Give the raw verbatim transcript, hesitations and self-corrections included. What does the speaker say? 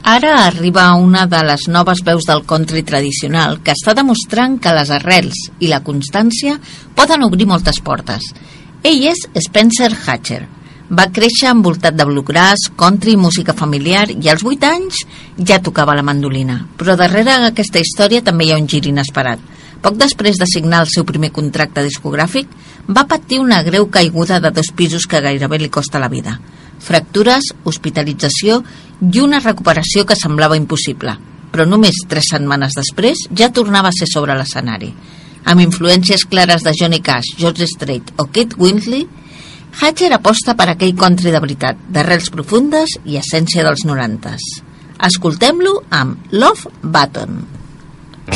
Ara arriba una de les noves veus del country tradicional que està demostrant que les arrels i la constància poden obrir moltes portes. Ell és Spencer Hatcher. Va créixer envoltat de bluegrass, country i música familiar i als vuit anys ja tocava la mandolina. Però darrere d'aquesta història també hi ha un gir inesperat. Poc després de signar el seu primer contracte discogràfic, va patir una greu caiguda de dos pisos que gairebé li costa la vida. Fractures, hospitalització i una recuperació que semblava impossible. Però només tres setmanes després ja tornava a ser sobre l'escenari. Amb influències clares de Johnny Cash, George Strait o Kate Winsley, Hatcher aposta per aquell country de veritat, d'arrels profundes i essència dels norantes. Escoltem-lo amb Love Button.